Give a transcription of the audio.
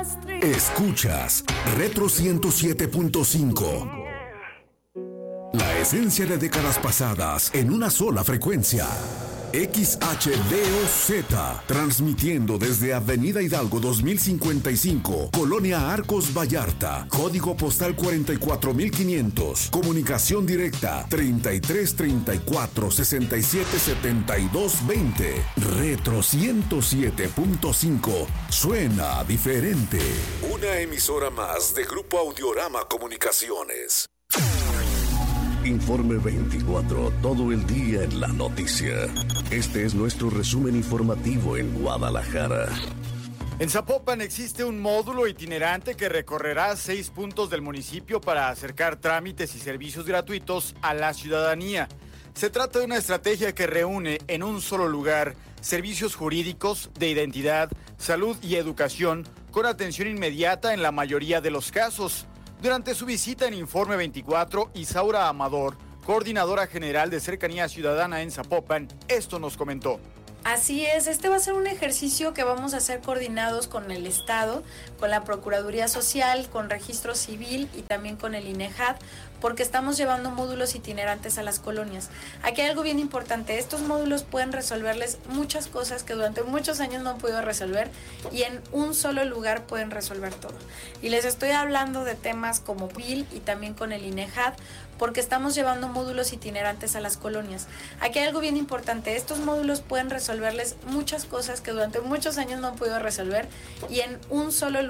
Escuchas Retro 107.5. La esencia de décadas pasadas en una sola frecuencia. XHDOZ, transmitiendo desde Avenida Hidalgo 2055, Colonia Arcos Vallarta, código postal 44500, comunicación directa 3334 67 72 20. Retro 107.5, suena diferente. Una emisora más de Grupo Audiorama Comunicaciones. Informe 24, todo el día en la noticia. Este es nuestro resumen informativo en Guadalajara. En Zapopan existe un módulo itinerante que recorrerá 6 puntos del municipio para acercar trámites y servicios gratuitos a la ciudadanía. Se trata de una estrategia que reúne en un solo lugar servicios jurídicos, de identidad, salud y educación, con atención inmediata en la mayoría de los casos. Durante su visita en Informe 24, Isaura Amador, coordinadora general de Cercanía Ciudadana en Zapopan, esto nos comentó. Así es, este va a ser un ejercicio que vamos a hacer coordinados con el Estado, con la Procuraduría Social, con Registro Civil y también con el INEJAD, porque estamos llevando módulos itinerantes a las colonias. Aquí hay algo bien importante, estos módulos pueden resolverles muchas cosas que durante muchos años no han podido resolver y en un solo lugar pueden resolver todo. Y les estoy hablando de temas como PIL y también con el INEJAD, porque estamos llevando módulos itinerantes a las colonias. Aquí hay algo bien importante, estos módulos pueden resolverles muchas cosas que durante muchos años no han podido resolver y en un solo lugar